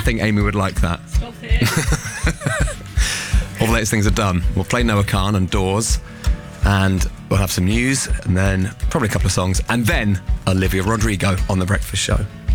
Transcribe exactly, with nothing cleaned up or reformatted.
think Amy would like that. Stop it. All the latest things are done. We'll play Noah Khan and Doors, and we'll have some news, and then probably a couple of songs, and then Olivia Rodrigo on The Breakfast Show.